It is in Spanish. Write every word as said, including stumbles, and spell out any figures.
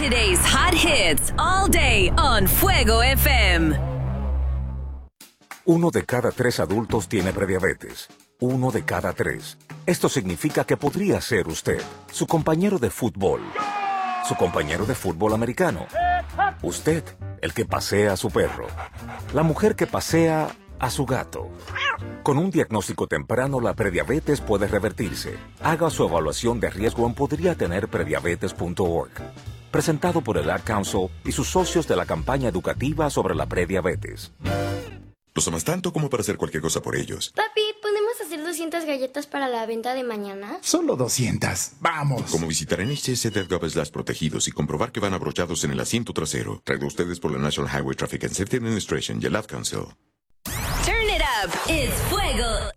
Today's hot hits all day on Fuego F M. Uno de cada tres adultos tiene prediabetes. Uno de cada tres. Esto significa que podría ser usted, su compañero de fútbol, su compañero de fútbol americano, usted, el que pasea a su perro, la mujer que pasea a su gato. Con un diagnóstico temprano, la prediabetes puede revertirse. Haga su evaluación de riesgo en podría tener prediabetes punto org. Presentado por el Ad Council y sus socios de la campaña educativa sobre la prediabetes. Los amas tanto como para hacer cualquier cosa por ellos. Papi, ¿podemos hacer doscientas galletas para la venta de mañana? Solo doscientas. ¡Vamos! Como visitar N H S punto gov slash protegidos y comprobar que van abrochados en el asiento trasero. Traído ustedes por la National Highway Traffic and Safety Administration y el Ad Council. Turn it up. It's Fuego